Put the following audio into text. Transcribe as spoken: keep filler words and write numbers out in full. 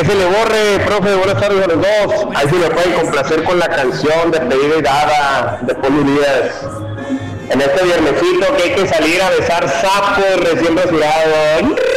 que se le borre, profe. Buenas tardes a los dos. Ahí sí me pueden complacer con la canción de Pedida y Dada de Poli Díaz. En este viernesito que hay que salir a besar sapos recién rasurados.